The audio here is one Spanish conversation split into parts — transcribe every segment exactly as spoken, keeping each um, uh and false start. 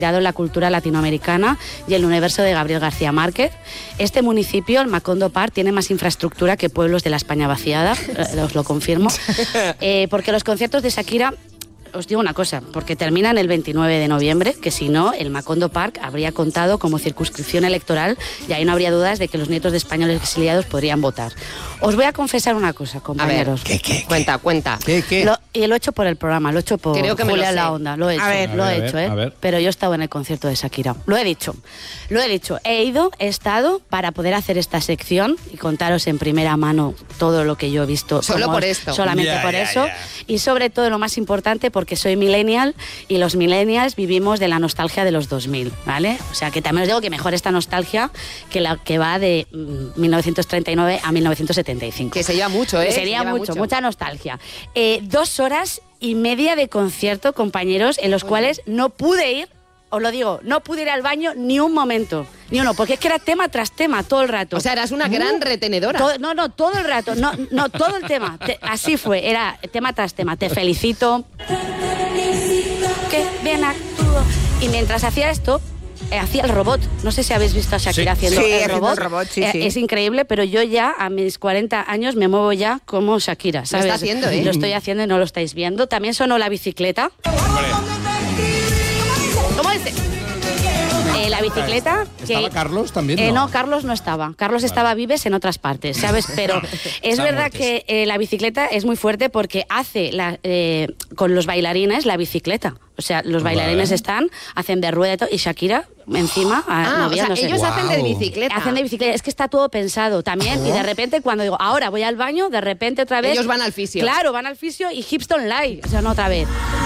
en la cultura latinoamericana y el universo de Gabriel García Márquez. Este municipio, el Macondo Park, tiene más infraestructura que pueblos de la España vaciada, eh, os lo confirmo, eh, porque los conciertos de Shakira, os digo una cosa, porque terminan el veintinueve de noviembre, que si no, el Macondo Park habría contado como circunscripción electoral y ahí no habría dudas de que los nietos de españoles exiliados podrían votar. Os voy a confesar una cosa, compañeros. A ver, ¿qué, qué, qué? Cuenta, cuenta. ¿Qué, qué? Lo, y lo he hecho por el programa, lo he hecho por Creo que me Julia lo sé. La Onda, lo he hecho, A ver, lo a he ver, hecho, a ¿eh? ver. Pero yo he estado en el concierto de Shakira, lo he dicho, lo he dicho, he ido, he estado para poder hacer esta sección y contaros en primera mano todo lo que yo he visto. Solo Como por os- esto. Solamente Ya, por ya, eso, ya. y sobre todo lo más importante porque soy millennial y los millennials vivimos de la nostalgia de los dos mil, ¿vale? O sea que también os digo que mejor esta nostalgia que la que va de mm, mil novecientos treinta y nueve a mil novecientos setenta y cinco. Que se lleva mucho, ¿eh? Que Se sería lleva mucho, mucha nostalgia. Eh, dos horas y media de concierto, compañeros, en los cuales no pude ir, os lo digo, no pude ir al baño ni un momento, ni uno, porque es que era tema tras tema todo el rato. O sea, eras una gran retenedora. Todo- no, no, todo el rato, no, no, todo el tema, Te- así fue, era tema tras tema, te felicito, qué bien actúo. Y mientras hacía esto, eh, hacía el robot. No sé si habéis visto a Shakira Sí. haciendo Sí, el haciendo robot. el robot, sí, Eh, sí. Es increíble, pero yo ya a mis cuarenta años me muevo ya como Shakira, ¿sabes? está haciendo, ¿eh? Lo estoy haciendo y no lo estáis viendo. También sonó la bicicleta. ¿Cómo es? Eh, la bicicleta. ¿Estaba que- Carlos también? Eh, no. no, Carlos no estaba. Carlos estaba vives en otras partes, ¿sabes? Pero es Estaban verdad muertos. que eh, la bicicleta es muy fuerte porque hace la, eh, con los bailarines la bicicleta. O sea, los bailarines Vale. están, hacen de rueda y todo, y Shakira encima, Ah, o sea, moviéndose. ellos hacen de Guau. bicicleta. Hacen de bicicleta, es que está todo pensado también. Y de repente, cuando digo, ahora voy al baño, de repente otra vez. Ellos van al fisio. Claro, van al fisio y Hipston Live. O sea, no otra vez.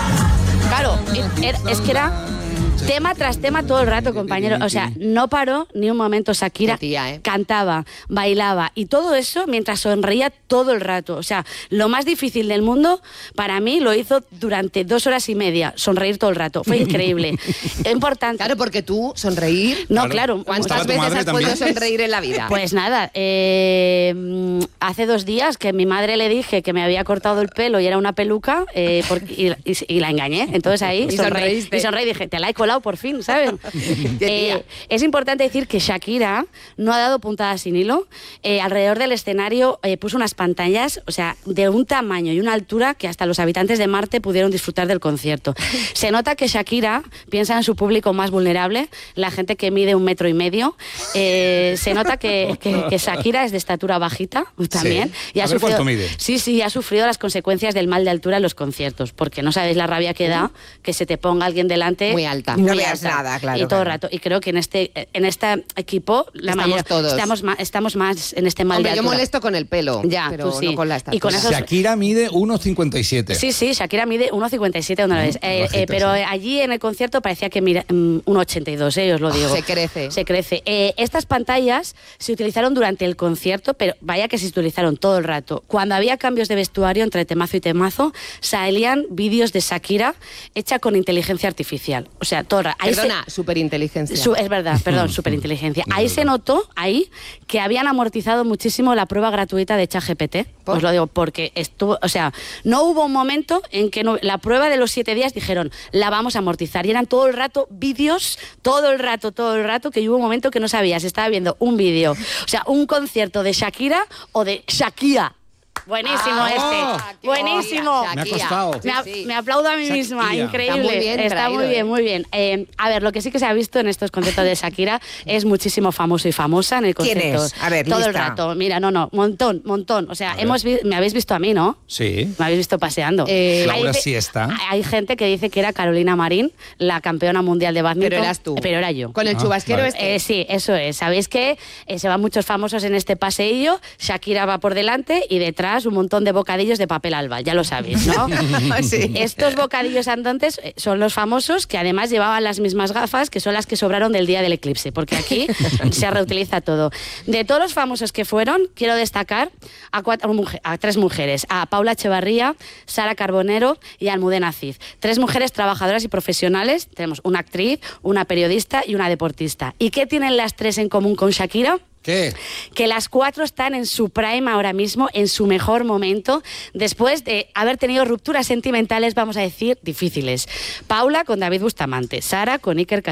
Claro, e- era- es que era tema tras tema todo el rato, compañero. O sea, no paró ni un momento Shakira. Qué tía, ¿eh? Cantaba, bailaba y todo eso mientras sonreía todo el rato. O sea, lo más difícil del mundo para mí lo hizo durante dos horas y media, sonreír todo el rato. Fue increíble. Importante. Claro, porque tú, sonreír... No, claro. ¿Estaba ¿Cuántas tu veces madre has también? podido sonreír en la vida? Pues nada, eh, mm, hace dos días que mi madre le dije que me había cortado el pelo y era una peluca eh, porque- y, y- y la engañé. Entonces ahí Y sonreí, sonreíste. y sonreí y dije, te la he colado por fin, ¿sabes? Qué tía. Eh, es importante decir que Shakira no ha dado puntadas sin hilo. Eh, alrededor del escenario eh, puso unas pantallas, o sea, de un tamaño y una altura que hasta los habitantes de Marte pudieron disfrutar del concierto. Se nota que Shakira piensa en su público más vulnerable, la gente que mide un metro y medio. Eh, se nota que, que- que Shakira es de estatura bajita también. Sí. Y ha A ver sufrido, cuánto mide. Sí, sí, ha sufrido las consecuencias del mal de altura en los conciertos, porque no sabéis la rabia que da que se te ponga alguien delante Muy alta. No muy veas alta. nada, claro, Y todo el claro. rato. Y creo que en este en este equipo la Estamos mayoría todos. estamos más estamos más en este mal Hombre, de yo altura. molesto con el pelo, Ya, pero tú sí. no con la estatura. Y con esos- Shakira mide uno cincuenta y siete. Sí, sí, Shakira mide uno cincuenta y siete donde la ves. Eh, bajita, eh, pero sí. allí en el concierto parecía que mira mm, uno ochenta y dos, eh, os lo digo. Se crece. Se crece. Eh, estas pantallas se utilizaron durante el concierto, pero vaya que se utilizaron todo el rato. Cuando había cambios de vestuario entre temazo y temazo, salían vídeos de Shakira hecha con inteligencia artificial. O sea, todo el rato. Ahí se- Perdona, superinteligencia. Su- es verdad, perdón, superinteligencia. Ahí se notó, ahí, que habían amortizado muchísimo la prueba gratuita de ChatGPT. ¿Por? Os lo digo, porque estuvo, o sea, no hubo un momento en que no- la prueba de los siete días dijeron, la vamos a amortizar. Y eran todo el rato vídeos, todo el rato, todo el rato, que hubo un momento que no sabías, estaba viendo un vídeo, o sea, un concierto de Shakira o de Shakira. Buenísimo Ah, este, qué buenísimo. bonita, Me ha Shakira. costado. Me, a- Sí, sí. me aplaudo a mí Shakira. misma, Está increíble. muy bien Está traído, muy bien, ¿eh? muy bien. Eh, a ver, lo que sí que se ha visto en estos conciertos de Shakira es muchísimo famoso y famosa en el ¿Quién concierto. es? A ver, todo el lista. rato. Mira, no, no, montón, montón. O sea, A ver. hemos vi- me habéis visto a mí, ¿no? Sí. Me habéis visto paseando. Eh, Laura Hay- sí está. Hay gente que dice que era Carolina Marín, la campeona mundial de badminton. Pero eras tú. Pero era yo. Con el Ah, chubasquero vale. este. Eh, sí, eso es. Sabéis que eh, se van muchos famosos en este paseillo. Shakira va por delante y detrás un montón de bocadillos de papel alba. Ya lo sabéis, ¿no? Sí. Estos bocadillos andantes eh, son los famosos que además llevaban las mismas gafas que son las que sobraron del día del eclipse, porque aquí se reutiliza todo. De todos los famosos que fueron, quiero destacar a, cuatro, mujer- a tres mujeres, a Paula Echevarría, Sara Carbonero y Almudena Cid. Tres mujeres trabajadoras y profesionales. Tenemos una actriz, una periodista y una deportista. ¿Y qué tienen las tres en común con Shakira? ¿Qué? Que las cuatro están en su prime ahora mismo, en su mejor momento, después de haber tenido rupturas sentimentales, vamos a decir, difíciles. Paula con David Bustamante, Sara con Iker Casillas.